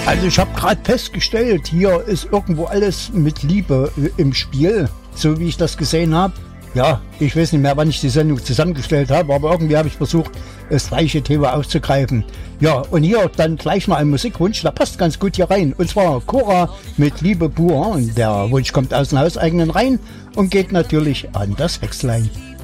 Also ich habe gerade festgestellt, hier ist irgendwo alles mit Liebe im Spiel, so wie ich das gesehen habe. Ja, ich weiß nicht mehr, wann ich die Sendung zusammengestellt habe, aber irgendwie habe ich versucht, das gleiche Thema aufzugreifen. Ja, und hier dann gleich mal ein Musikwunsch, der passt ganz gut hier rein. Und zwar Cora mit Liebe pur. Und der Wunsch kommt aus den hauseigenen Reihen und geht natürlich an das Hexlein.